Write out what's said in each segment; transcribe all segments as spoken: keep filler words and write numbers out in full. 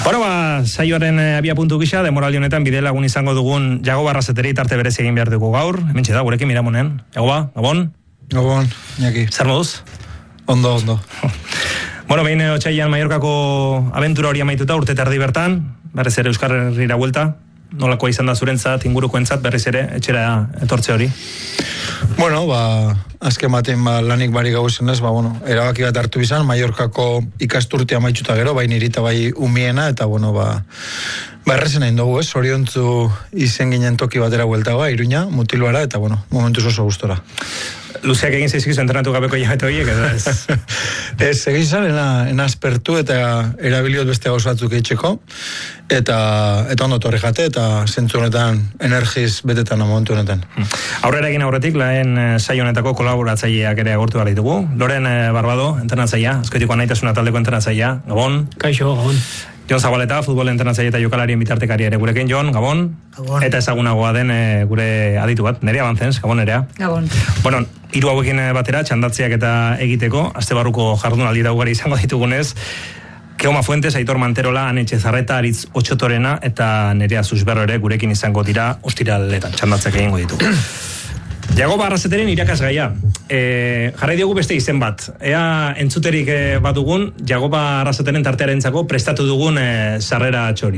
Bueno, ba, saioaren e, abia puntu gisa, demoraldi honetan bide lagun izango dugun Jago Barrazeteri tarte berezi egin behar dugu gaur. Hementxe da, gurekin Miramonen. Jago ba, Gabon? Gabon, Iñaki. Zer moduz? Ondo, ondo. Bueno, behin otsailean Mallorcako abentura hori amaituta urte terdi bertan, berriz ere Euskal Herrira vuelta. Nolakoa izan da zurentzat, ingurukoentzat, berriz ere, etxera etortze hori? Bueno, ba, azken batean ba, lanik bari gau zenez, ba, bueno, erabaki bat hartu bizan, Mallorcako ikasturtea maitxuta gero, bai nirita bai umiena, eta, bueno, ba, ba errezen egin dugu, ez, oriontzu izen ginen toki batera buelta, ba, Iruña, Mutilbara, eta, bueno, momentuz oso gustora. Luzeak egin zaizkizu entrenatu gabeko jabete horiek, ez? Ez, egin zan, ena, ena aspertu eta erabiliot beste gauz batzuk eitzeko, eta, eta ondo torri jate, eta zentzu honetan energiz betetan momentu honetan. Aurrera egin aurretik, lehen saio honetako kolaboratzaileak ere agurtu behar ditugu. Loren Barbado, entrenatzailea, azkoitiko naitasuna taldeko entrenatzailea, Gabon. Kaixo, Gabon. Jon Zabaleta, futbol entrenatzaile eta jokalarien bitartekari ere gurekin, Jon, Gabon. Gabon. Eta ezagunagoa den e, gure aditu bat, Nerea Bantzens, Gabon, Nerea. Gabon. Bueno, hiru hauekin batera, txandatziak eta egiteko, aste barruko jardunaldi da ugari izango ditugunez, Keoma Fuentes, Aitor Manterola, Anetxe Zarreta, Aritz Otxotorena eta Nerea Zuzberro ere gurekin izango dira ostiraletan, txandatziak egingo ditugu. Jago Barrazeteren irakasgaia. E, jarrai diogu beste izen bat. Ea entzuterik e, bat dugun, Jago Barrazeteren tartearentzako prestatu dugun e, sarrera txori.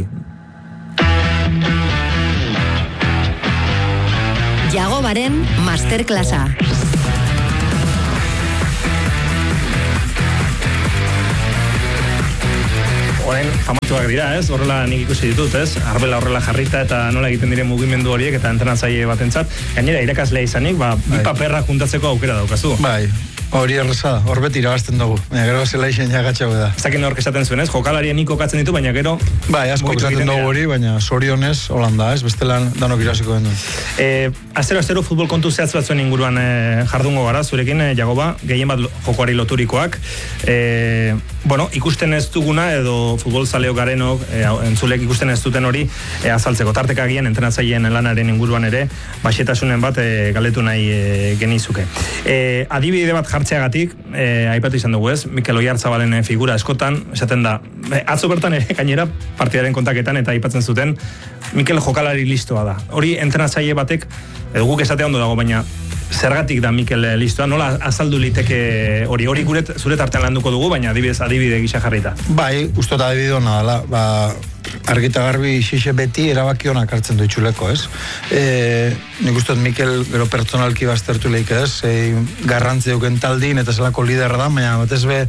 Jagobaren masterclassa. Horren famatuak dira, ez? Horrela nik ikusi ditut, ez? Arbela horrela jarrita eta nola egiten diren mugimendu horiek eta entrenatzaile batentzat. Gainera, irakaslea izanik, ba, bi paperra juntatzeko aukera daukazu. Bai, hori erreza da, hor beti irabazten dugu. Baina gero zela isen jagatxau da. Ez dakit nork esaten zuen, ez? Jokalarien niko katzen ditu, baina gero... Bai, asko esaten dugu hori, baina zorionez, Holanda, ez? Bestelan danok irasiko den du. E, astero, astero futbol kontu zehatz batzuen inguruan e, jardungo gara, zurekin, e, Jagoba, gehien bat jokoari loturikoak. E, bueno, ikusten ez duguna, edo futbol zaleo garenok, e, entzulek ikusten ez duten hori, e, azaltzeko. Tartekagien, entrenatzaileen lanaren inguruan ere, baxetasunen bat e, galetu nahi e, genizuke. E, adibide bat jartzeagatik, e, aipatu izan dugu ez, Mikel Oyarzabalen figura eskotan, esaten da, e, atzo bertan ere gainera partidaren kontaketan eta aipatzen zuten, Mikel jokalari listoa da. Hori entrenatzaile batek, edo guk esatea ondo dago, baina zergatik da Mikel listoa, nola azaldu liteke hori, hori gure zure tartean landuko dugu, baina adibidez adibide gisa jarrita. Bai, ustot adibide hona dela, ba, argita garbi xixe beti erabaki honak hartzen du itxuleko, ez? E, nik ustot Mikel gero pertsonalki baztertu lehik, ez? E, garrantzi euken taldin eta zelako liderra da, baina batez be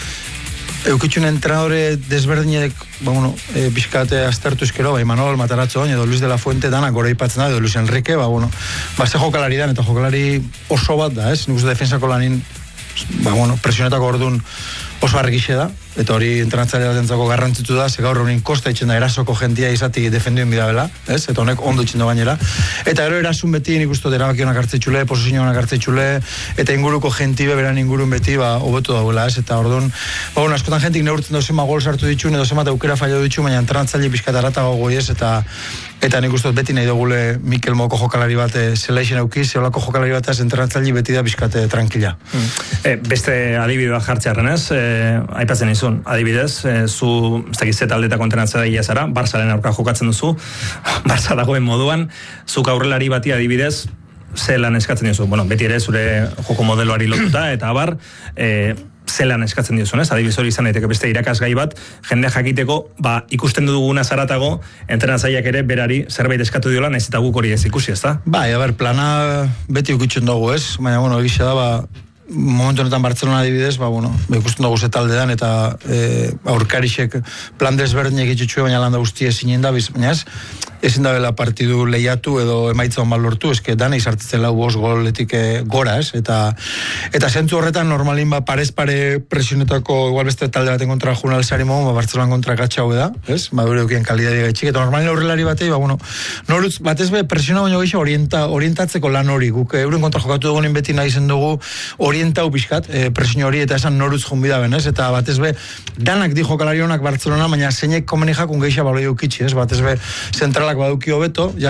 eukitxun entrenadore desberdinek, ba, bueno, e, pixkate aztertu izkero, ba, Imanol Mataratzo, edo Luis de la Fuente danak gora ipatzen da, edo Luis Enrique, ba, bueno, ba, ze jokalari dan, eta jokalari oso bat da, ez? Nik uste defensako lanin, ba, bueno, presionetako orduan oso argixe da, eta hori entrenatzaile batentzako garrantzitu da, ze gaur honin kosta itxen da erasoko jentia izati defenduen bidabela, ez? Eta honek ondo itxen da gainera. Eta gero erasun beti nik uste erabaki honak hartzeitxule, posizio honak hartzeitxule, eta inguruko jentibe beran ingurun beti, ba, hobetu dauela, ez? Eta orduan, ba, bueno, askotan jentik neurtzen dozema gol sartu ditxun, edo zema aukera fallo ditxun, baina entrenatzaile pixkat aratago goi ez, eta eta nik uste beti nahi dugule Mikel moko jokalari bat zela isen aukiz, zeolako jokalari bat ez entrenatzaile beti da pixkat tranquila. Hmm. E, beste adibide bat jartzearen ez, e, aipatzen izun, adibidez, e, zu, ez dakiz zeta aldetako entrenatzaile zara, Barsaren aurka jokatzen duzu, Barsa dagoen moduan, zuk aurrelari bati adibidez, zelan eskatzen duzu, bueno, beti ere zure joko modeloari lotuta, eta abar, e, zelan eskatzen dizun, ez? Adibidez hori izan daiteke beste irakasgai bat, jende jakiteko, ba, ikusten duguna zaratago, entrenatzaileak ere berari zerbait eskatu diola, nahiz eta guk hori ez ikusi, ezta? Bai, a ber, plana beti ukitzen dugu, ez? Baina, bueno, egisa da, ba, momentu honetan Bartzelona adibidez, ba, bueno, ikusten dugu ze taldean, eta e, aurkarixek plan desberdinek itxutxue, baina landa guztia zinen da, baina ez, ezin da bela partidu lehiatu edo emaitza onbal lortu, eske dana izartzen lau bost goletik gora, ez? Eta, eta zentzu horretan normalin ba parez pare presionetako igual beste talde baten kontra jurnal zarimo, ba Bartzelonan kontra gatxau da, ez? Ba bere dukien kalidadi gaitxik, eta normalin aurrelari batei, ba bueno, norutz, batez be presiona baino gehiago orienta, orientatzeko lan hori, guk euren kontra jokatu dugunin beti nahi zen dugu orientau pixkat, e, presio hori eta esan norutz junbida ben, ez? Eta batez be, danak di jokalari honak Bartzelona, baina zeinek komeni jakun gehiago baloi eukitxi, ez? Batez be, zentralak baduki hobeto, ja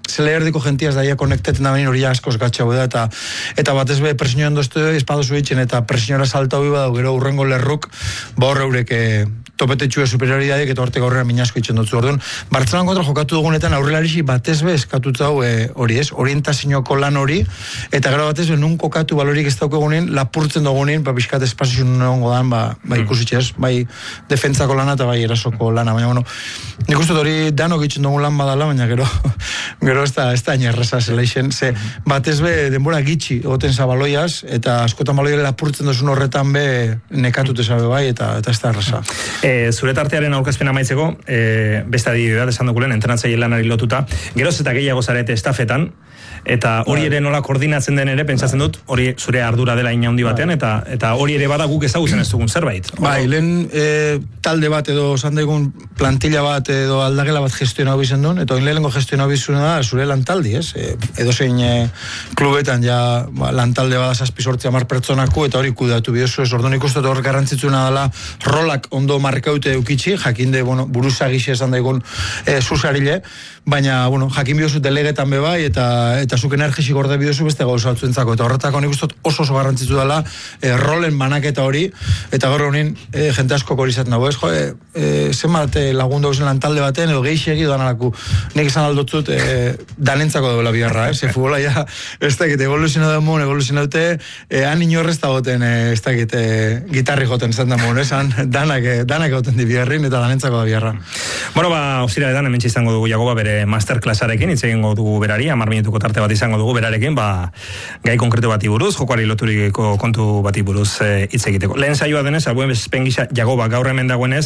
zela erdiko gentiaz daia konekteten da benin hori askoz gatxau da, eta, eta batez be presioan doztu espadozu itxen, eta presioara saltau iba da, gero urrengo lerruk, ba horre eurek topetetxue superioridadek eta hortek aurrera minasko itxen dutzu. Orduan, Bartzelonan kontra jokatu dugunetan aurrelarixi batez be eskatutu hau e, hori ez, orientazinoko lan hori, eta gero batez be nun kokatu balorik ez dauko egunen, lapurtzen dugunen, ba, bizkat espazioen egongo dan, ba, ba ikusitxe ez, bai defentsako lana eta bai erasoko lana, baina, bueno, nik uste hori danok itxen dugun lan badala, baina gero, gero ez da, ez da inerreza zela isen, ze batez be denbora gitxi egoten zabaloiaz, eta askotan baloiare lapurtzen duzun horretan be nekatute zabe bai, eta, eta ez da erreza. E, zure tartearen aurkezpena amaitzeko, e, beste adibidea, esan dugulen, entrenatzaile lanari lotuta, geroz eta gehiago zarete estafetan, eta hori ere nola koordinatzen den ere, pentsatzen dut, hori zure ardura dela ina handi batean, eta eta hori ere bada guk ezagutzen ez dugun zerbait. Bai, lehen e, talde bat edo, esan daigun plantilla bat edo aldagela bat gestionau bizen duen, eta lehenengo gestionau bizuna da, zure lantaldi, ez? E, edo zein e, klubetan ja ba, lantalde bada zazpi sortzi hamar pertsonaku, eta hori kudatu bidezu, ez orduan ikustot hor garrantzitsuna dela rolak ondo markaute eukitxi, jakinde, bueno, buruzagixe esan daigun e, zuzarile, baina, bueno, jakin bidezu delegetan bebai, eta eta zuk energisi gorde bidezu beste gauza batzuentzako, eta horretako nik ustot oso oso garrantzitsu dela e, rolen banaketa hori, eta gaur honin e, jente asko hori izaten dago, ez, jo, e, e, zenbat lagundu hausen lantalde baten, edo geixegi doan alaku, nik esan aldotzut e, danentzako dobela biharra, ez, e, futbola ja, ez dakit, evoluzionatu da mun, evoluzionatu, e, han inorrez da goten, e, ez dakit, e, gitarri joten zen da mun, ez, han danak, danak goten di biharrin, eta danentzako da biharra. Bueno, ba, osira edan, hemen izango dugu Jagoba bere masterclassarekin, hitz egingo dugu berari, hamar minutuko tarte bat izango dugu berarekin, ba, gai konkretu bati buruz, jokoari loturiko kontu bati buruz hitz e, egiteko. Lehen saioa denez, albuen bezpen gisa Jagoba gaur hemen dagoenez,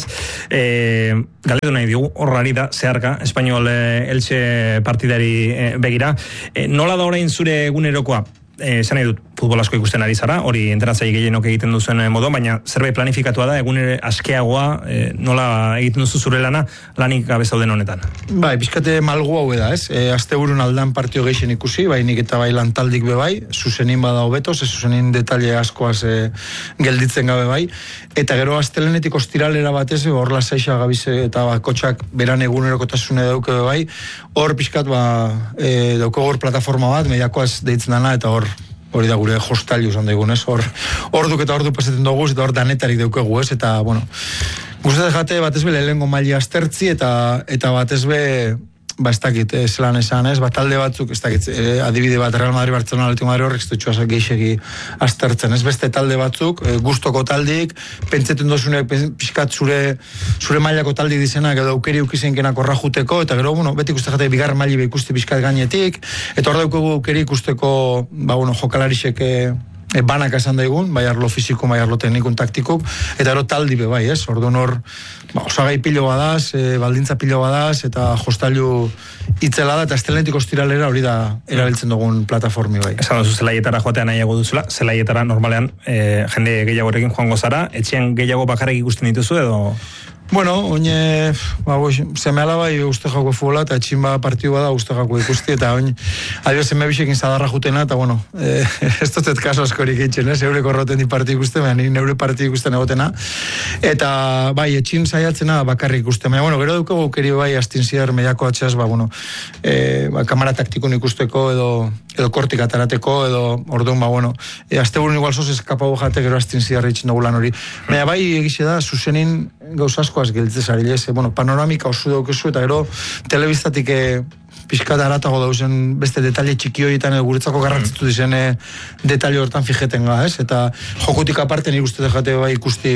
e, galdetu nahi digu, horrari da, zeharka, Espainol e, Elche partidari e, begira. E, nola da orain zure egunerokoa? Esan nahi dut, futbol asko ikusten ari zara, hori entrenatzaile gehienok egiten duzen moduan, baina zerbait planifikatua da, egunere askeagoa, e, nola egiten duzu zure lana, lanik gabe zauden honetan? Bai, bizkate malgu hau da, ez? E, asteburun aldan partio gehien ikusi, bai nik eta bai lantaldik be bai, zuzenin bada hobeto, ze zuzenin detalle askoaz e, gelditzen gabe bai, eta gero astelenetik ostiralera batez, hor lasaixa gabize eta bakotxak beran egunerokotasune dauke be bai, hor pixkat ba, e, dauko hor plataforma bat, mediakoaz deitzen dana, eta hor hori da gure hostailu izan daigun, ez? Hor, orduk eta ordu pasatzen dugu, eta hor danetarik daukegu, ez? Eta, bueno, gustatzen jate batez be lehengo maila aztertzi, eta, eta batez be, ba, ez dakit, ez lan esan, ez? Ba, talde batzuk, ez dakit, eh, adibide bat, Real Madrid, Barcelona, Atletico Madrid horrek, ez dutxua geixegi aztertzen, ez? Beste talde batzuk, eh, gustoko taldik, pentseten dozunek, pixkat zure, zure mailako taldik dizenak, edo aukeri ukizenkenak horra juteko, eta gero, bueno, beti ikuste jate, bigar maili be ikuste pixkat gainetik, eta hor daukagu aukeri ikusteko, ba, bueno, jokalarisek, eh, E, banak esan daigun, bai arlo fiziko, bai arlo teknikun taktikuk, eta ero taldi be bai, ez? Orduan hor, ba, osagai pilo badaz, e, baldintza pilo badaz, eta jostailu itzela da, eta estelenetik ostiralera hori da erabiltzen dugun plataformi bai. Esan duzu zelaietara joatea nahiago duzula, zelaietara normalean e, jende gehiagorekin joango zara, etxean gehiago bakarrik ikusten dituzu edo... Bueno, oine, ba, boix, seme alaba uste jako futbola, eta etxinba partiu bada uste jako ikusti, eta oin, adio seme bisekin zadarra jutena, eta bueno, eh, ez dutzet kaso askorik itxen, ez, eureko roten di partiu ikusten, baina nire neure partiu ikusten egotena, eta bai, etxin saiatzena bakarrik ikusten, baina, bueno, gero duko gaukeri bai, astin ziar mediako atxaz, ba, bueno, eh, ba, kamara taktikun ikusteko, edo, edo kortik atarateko, edo, orduan, ba, bueno, e, azte burun igual zoz eskapau jate, gero astin ziar itxen dugu lan hori. Baina, bai, egize da, zuzenin gauz askoaz giltzez ari, ez, bueno, panoramika oso daukezu, eta gero, telebiztatik pixkat aratago dauzen beste detalle txiki horietan edo guretzako garrantzitu dizen e, detalle hortan fijeten ga, ez? Eta jokutik aparte nik uste jate bai ikusti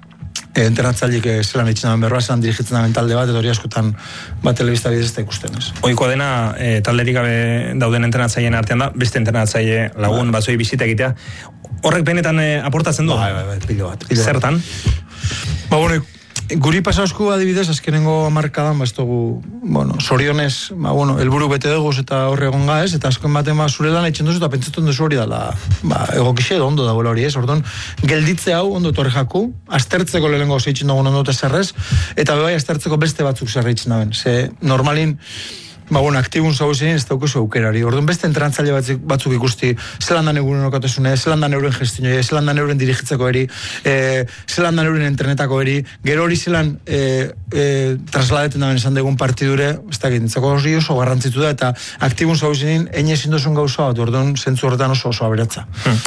e, enternatzailik e, zelan itxen daben berroa, zelan dirigitzen daben talde bat, edo hori askotan bat telebizta bidez eta ikusten, ez? Oikoa dena, e, talderik gabe dauden enternatzaileen artean da, beste entrenatzaile lagun ba. Batzoi bizita egitea. Horrek benetan e, aportatzen du? Bai, bai, bai, pilo bat. Pilo Zertan? Ba, bueno, guri pasauzku adibidez, azkenengo markadan, ba, ez dugu, bueno, sorionez, ba, bueno, elburu bete dugu eta horre egon ez, eta azken baten ba, zure lan etxen duzu, eta pentsatzen duzu hori dala, ba, egokixe edo ondo dagoela hori, ez, orduan, gelditze hau ondo torre jaku, aztertzeko lehenengo zeitzen dugun ondo zerrez, eta bai aztertzeko beste batzuk zerreitzen daben, ze normalin, ba, bueno, aktibun zauzen ez daukezu aukerari. Orduan beste entrantzaile batzuk, batzuk ikusti, zelan dan euren okatasune, zelan dan euren gestionoi, zelan dan euren dirigitzeko eri, e, zelan dan euren entrenetako eri, gero hori zelan e, e, trasladeten da esan degun partidure, ez da gintzako hori oso garrantzitu da, eta aktibun zauzen egin ezin duzun gauza bat, orduan zentzu horretan oso oso aberatza. Hmm.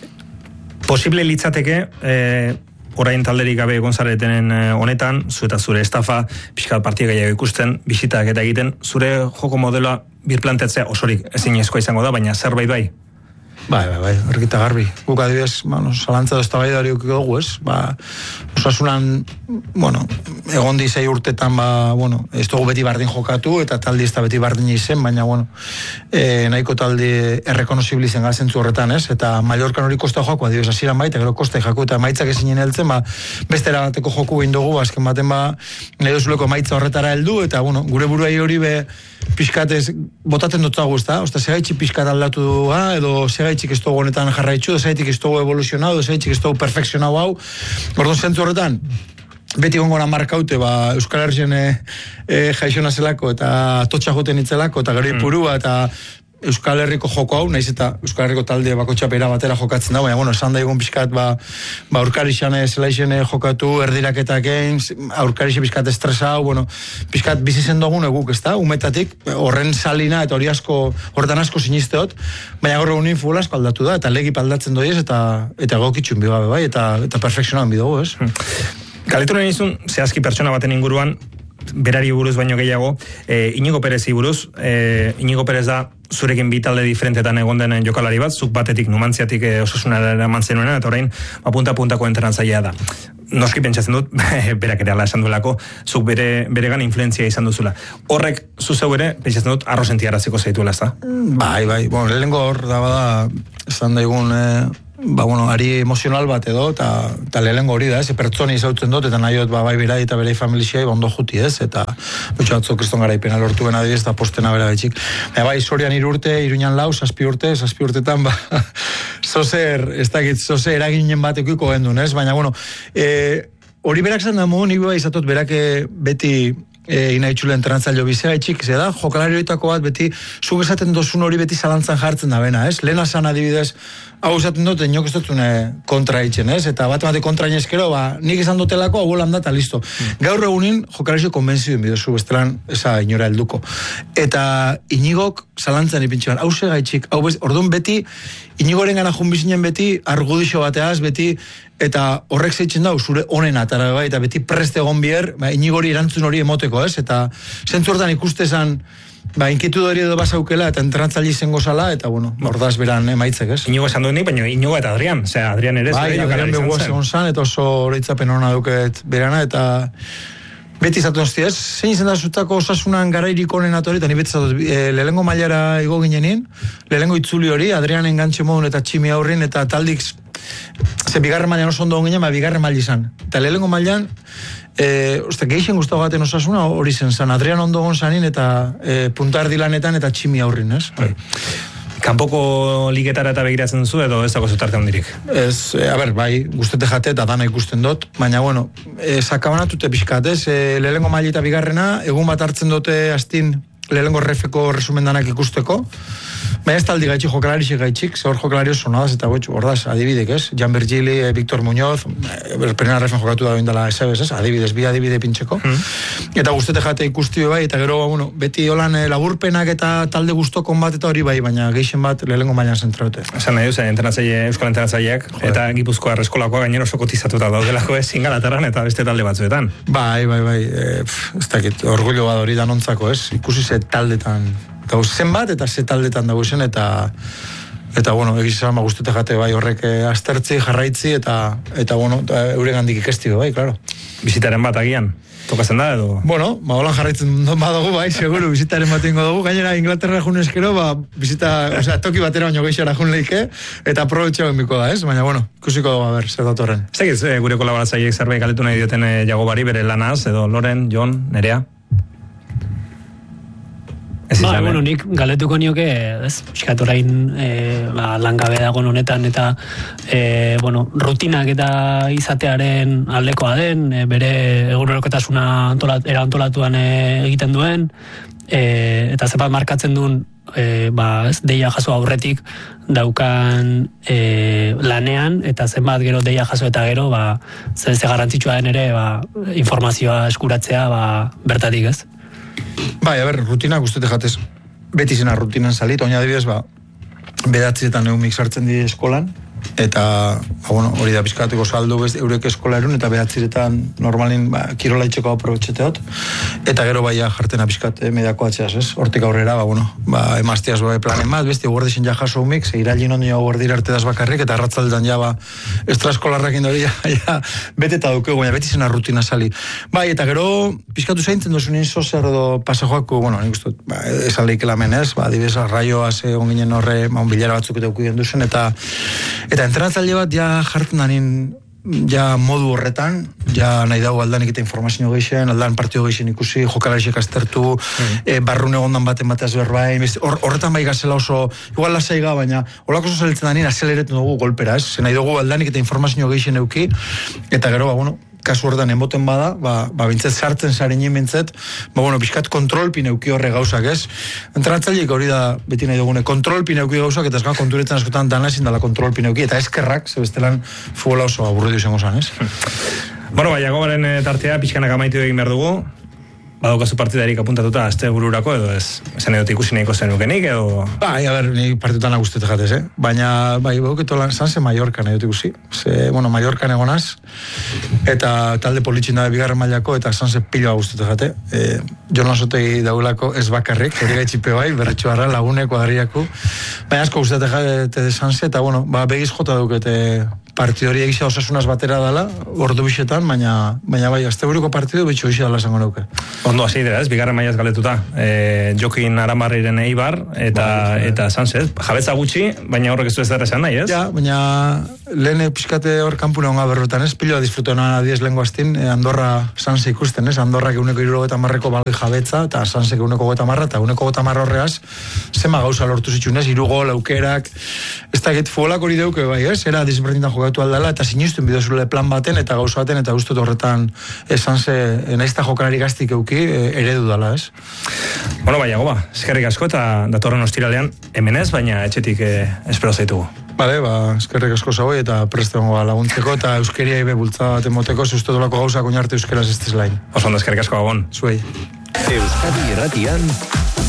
Posible litzateke, eh, orain talderik gabe egon zaretenen honetan, zu eta zure estafa, pixkat partia gehiago ikusten, bisitak eta egiten, zure joko modeloa birplanteatzea osorik ezinezkoa izango da, baina zerbait bai? Bai, bai, bai, argita garbi. Guk adibidez, bueno, salantza dozta bai dari ukiko dugu, ez? Ba, osasunan, bueno, egon di zei urtetan, ba, bueno, ez dugu beti bardin jokatu, eta taldi ez da beti bardin izen, baina, bueno, e, nahiko taldi errekonosibli zen gazentzu horretan, ez? Eta Mallorcan hori kosta joako, adibidez, asiran bai, eta gero kosta jaku, eta maitzak ezinen heltzen, ba, beste erabateko joku behin dugu, azken baten, ba, nahi duzuleko maitza horretara heldu, eta, bueno, gure buruai hori be, pixkatez, botatzen dutzagu, ez da? Osta, segaitxi pixkat aldatu du, ha? Edo segaitxik ez dugu honetan jarraitxu, segaitxik ez dugu evoluzionau, segaitxik ez dugu perfekzionau hau. Orduan zentzu horretan, beti gongoran markaute, ba, Euskal Herrien e, e, jaixona zelako, eta totxa joten itzelako, eta gero ipurua, eta Euskal Herriko joko hau, naiz eta Euskal Herriko talde bakotxapera batera jokatzen da, baina, bueno, esan da egun pixkat, ba, ba aurkarixan zelaixen jokatu, erdiraketak egin, aurkarixe pixkat estresa hau, bueno, pixkat bizizen dugun eguk, ez da, umetatik, horren salina, eta hori asko, horretan asko sinisteot, baina gaur egunin futbol asko aldatu da, eta legi paldatzen doiez, eta eta gokitxun bi gabe, bai, eta, eta perfekzionan bi dugu, ez? Galetu nahi izun, zehazki pertsona baten inguruan, berari buruz baino gehiago, e, Inigo Perezi buruz, e, Inigo Perez da zurekin bi talde diferentetan egon denen jokalari bat, zuk batetik numantziatik e, osasunara eraman zenuena, eta orain punta-puntako entrenatzailea da. Noski pentsatzen dut, berak ere ala esan duelako, zuk bere, beregan influentzia izan duzula. Horrek, zuzeu ere, pentsatzen dut, arrozentiaraziko zaituela, ez da? Bai, bai, bueno, lehenko hor, da bada, esan daigun, eh, ba, bueno, ari emozional bat edo, eta, eta lehenko hori da, ez, pertsoni izautzen dut, eta nahiot, ba, bai berai eta berei familiziai, ondo juti, ez, eta butxo batzu kriston garaipena lortu bena adibidez, eta postena bera betxik. Baina, bai, sorian hiru urte, iruñan lau, zazpi urte, zazpi urtetan, ba, zozer, ez dakit, zozer eraginen batekuiko gendun, ez, baina, bueno, e, hori berak zan da modu, nik bai izatot berak beti e, inaitxule entrenatzailo bizea etxik, ze da, jokalari horietako bat beti, zuk esaten dozun hori beti zalantzan jartzen da bena, ez? Lehen asan adibidez, hau esaten dut, enok ez dutune kontra itxen, ez? Eta bat emate kontra inezkero, ba, nik esan dutelako, hau bolan da, eta listo. Mm. Gaur egunin, jokalari konbenzio inbidezu, bestelan, eza inora helduko. Eta Inigok zalantzan ipintxean, hau sega itxik, hau bez, orduan beti, Inigoren gana junbizinen beti, argudixo bateaz, beti, eta horrek zeitzen dau, zure honen atara, bai, eta beti preste egon bier, ba, Inigori erantzun hori emoteko, ez? Eta zentzu hortan ikustezan, ba, inkietu hori edo basaukela, eta entrantzaile izango zala, eta, bueno, ordaz beran emaitzek, ez? Inigo esan duenik, baina Inigo eta Adrian, osea, Adrian ere, bai, Adrian begoa segon zan, eta oso horitzapen hona duket berana, eta beti izatu hostia, ez? Zein izan da zutako osasunan garairik honen atori, eta ni beti izatu, e, lehengo mailara igo ginenin, lehengo itzuli hori, Adrian engantxe modun eta tximi aurrin, eta taldik, ze bigarren mailan oso ondo ginen, ba, bigarren maili izan. Eta lehengo mailan, e, oste, geixen guztu gaten osasuna hori zen zan, Adrian ondo gon zanin, eta e, puntar dilanetan, eta tximi aurrin, ez? Bai. Kanpoko ligetara eta begiratzen duzu edo ez dago zutarte handirik? Ez, e, a ber, bai, guztete jate eta dana ikusten dut, baina, bueno, e, sakabanatute pixkat, ez? E, lehengo maili eta bigarrena, egun bat hartzen dute astin lehengo refeko resumen danak ikusteko, baina ez taldi gaitxik, jokalari gaitxik, zehor jokalari oso nadaz, eta gotxu, ordaz, adibidek, ez? Jan Bergili, e, Victor Muñoz, e, perena refen jokatu da doindala esebez, ez? Adibidez, bi adibide pintxeko. Mm. Eta guztete jate ikusti bai, eta gero, bueno, beti holan e, laburpenak eta talde guztokon bat eta hori bai, baina geixen bat lehengo mailan zentraute. Esan nahi duzen, entrenatzaile, euskal entrenatzaileak, eta Gipuzkoa erreskolakoa gainero oso kotizatuta daudelako ez, Ingalaterran eta beste talde batzuetan. Bai, bai, bai, e, pf, ez dakit, orgullo bat hori danontzako, ez? Ikusi ze taldetan, dago zenbat eta ze taldetan dago zen, eta eta, bueno, egizan, ba, guztute jate, bai, horrek aztertzi, jarraitzi, eta, eta bueno, euren handik ikesti, bai, klaro. Bizitaren bat agian? Tokazen da edo? Bueno, ba, holan jarraitzen badugu, bai, seguru, bizitaren bat ingo dugu, gainera Inglaterra jun eskero, ba, bizita, osea, toki batera baino geixara jun leike, eta aprobetxeo enbiko da, ez? Baina, bueno, ikusiko dugu, a ber, zer datorren. Zegiz, eh, gure kolaboratzaileek zerbait galetu nahi dioten eh, Jagobari, bere lanaz, edo Loren, Jon, Nerea? Ba, bueno, nik galetuko nioke, ez, pixkat orain e, ba, langabe dagoen honetan eta e, bueno, rutinak eta izatearen aldekoa den, e, bere egunerokotasuna antolat, era antolatuan e, egiten duen, e, eta zepat markatzen duen e, ba, ez, deia jaso aurretik daukan e, lanean, eta zenbat gero deia jaso eta gero, ba, ze, ze garrantzitsua den ere, ba, informazioa eskuratzea, ba, bertatik, ez? Bai, a ber, rutina guztete jatez, beti zena rutinan salit, oina adibidez, ba, bedatzietan eumik sartzen di eskolan, eta, ba, bueno, hori da bizkateko saldo bez, eurek eskola erun, eta bedatziretan normalin, ba, kirola itxeko aprobetxeteot, eta gero baia jartena bizkat eh, mediako atxeaz, ez? Hortik aurrera, ba, bueno, ba, emazteaz ba, planen bat, besti, guardixen ja jaso umik, ze irailin ondo guardira arte das bakarrik, eta arratzaldetan ja, ba, estraskolarrak indori, ja, ja, bete eta duke, baina beti zena rutina sali. Bai, eta gero, bizkatu zaintzen dozu nien sozer edo pasajoako, bueno, nik uste, ba, esan lehikela menez, ba, adibidez, raioa ze onginen horre, ba, bilera batzuk eta ukiden duzen, eta Eta entrenatzaile bat ja jartzen danin ja modu horretan, ja nahi dago aldanik eta informazio geixen, aldan partio geixen ikusi, jokalarixek aztertu, mm. e, barrune ondan baten bateaz berbain, or, horretan bai gazela oso, igual lasaiga, baina holako oso zelitzen danin azeleretu dugu golpera, ez? Nahi dugu aldanik eta informazio geixen euki, eta gero, ba, bueno, kasu horretan enboten bada, ba, ba bintzet sartzen zarenin bintzet, ba, bueno, bizkat kontrolpin euki horre gauzak, ez? Entrenatzaileik hori da, beti nahi dugune, kontrolpin euki gauzak, eta eskan konturetzen askotan dana ezin dala kontrolpin euki, eta eskerrak, zebestelan futbola oso aburridu izango zan, ez? Bueno, ba, Jagobaren tartea, pixkanak amaitu egin behar dugu, badaukazu partidarik apuntatuta azte bururako, edo ez, esan edot ikusi nahiko zenukenik, edo... Bai, a ber, ni partidutan agustete jatez, eh? Baina, bai, bauketo lan, zanse Mallorca nahi dut ikusi. Ze, bueno, Mallorca egonaz, eta talde politxin da bigarren mailako, eta zanse pilo agustete jate. E, Jonan Sotegi daulako ez bakarrik, hori gaitxipe bai, berretxo harra, laguneko agriaku. Baina asko gustete jate zanse, eta, bueno, ba, begiz jota dukete partidu hori egisa osasunaz batera dela, ordu bixetan, baina, baina bai, asteburuko partidu bitxo gisa dela zango neuke. Ondo hasi dira, ez, bigarren mailaz galetuta. E, Jokin Aramarriren Eibar, eta, bai, eta Sanset, jabetza gutxi, baina horrek ez du ez da esan nahi, ez? Ja, baina lehen pixkate hor kanpune honga berrotan, ez? Piloa disfrutoena adiez lengo astin, Andorra Sanse ikusten, ez? Andorrak eguneko irurogeta marreko baloi jabetza, eta Sansek eguneko gota marra, eta eguneko gota marra horreaz, zema gauza lortu zitxunez, irugol, aukerak, ez da get futbolak hori deuke, bai, ez? Era disberdintan jokatu aldala, eta sinistuen bidozule plan baten, eta gauza baten, eta guztut horretan Sanse, naizta jokalari gaztik euki, eredu dala, ez? Bueno, bai, Jagoba, eskerrik asko, eta datorren ostiralean hemenez, baina etxetik eh, espero zaitugu. Bale, ba, eskerrik asko zagoi, eta preste hongo laguntzeko, eta euskeria ibe bultza bat emoteko, zeustu dolako gauzak oinarte euskeraz ez tezlain. Oso ondo, eskerrik asko, Gabon. Zuei. Euskadi Irratian